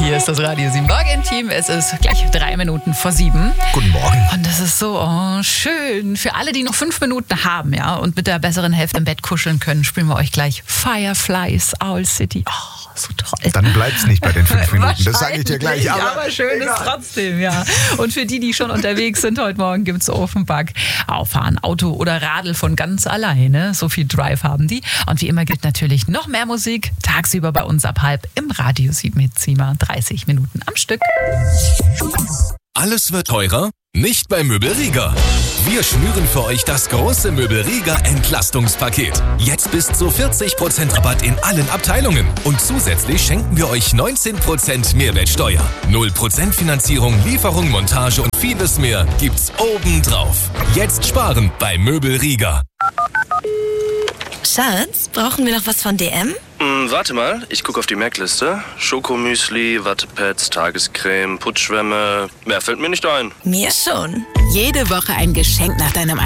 Hier ist das Radio 7 Morgen-Team. Es ist gleich 3 Minuten vor 7. Guten Morgen. Und das ist so schön. Für alle, die noch 5 Minuten haben, ja, und mit der besseren Hälfte im Bett kuscheln können, spielen wir euch gleich Fireflies, Owl City. Oh, so toll. Dann bleibt's nicht bei den 5 Minuten, das sage ich dir gleich. Aber schön ist trotzdem, ja. Und für die schon unterwegs sind, heute Morgen gibt's Ofenback. Auffahren, Auto oder Radl von ganz alleine. So viel Drive haben die. Und wie immer gibt natürlich noch mehr Musik. Tagsüber bei uns ab 5 im Radio 7 Hitzimmer. 30 Minuten am Stück. Alles wird teurer? Nicht bei Möbel Rieger. Wir schnüren für euch das große Möbel Rieger Entlastungspaket. Jetzt bis zu 40% Rabatt in allen Abteilungen. Und zusätzlich schenken wir euch 19% Mehrwertsteuer. 0% Finanzierung, Lieferung, Montage und vieles mehr gibt's obendrauf. Jetzt sparen bei Möbel Rieger. Schatz, brauchen wir noch was von DM? Warte mal, ich gucke auf die Merkliste. Schokomüsli, Wattepads, Tagescreme, Putzschwämme. Mehr fällt mir nicht ein. Mir schon. Jede Woche ein Geschenk nach deinem